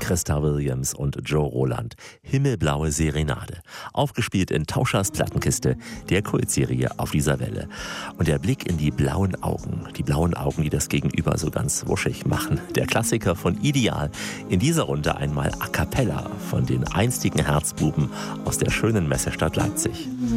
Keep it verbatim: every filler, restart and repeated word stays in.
Christa Williams und Joe Roland. Himmelblaue Serenade. Aufgespielt in Tauschers Plattenkiste, der Kultserie Auf dieser Welle. Und der Blick in die blauen Augen. Die blauen Augen, die das Gegenüber so ganz wuschig machen. Der Klassiker von Ideal. In dieser Runde einmal a cappella von den einstigen Herzbuben aus der schönen Messestadt Leipzig.